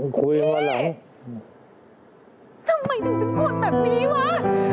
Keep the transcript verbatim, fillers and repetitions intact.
คุยมาหลังทำไมถึงเป็นคนแบบนี้วะ